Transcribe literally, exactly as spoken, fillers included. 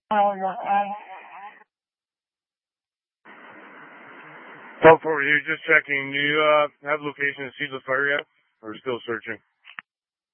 So for you, just checking, do you uh, have location to see the fire yet? Or still searching?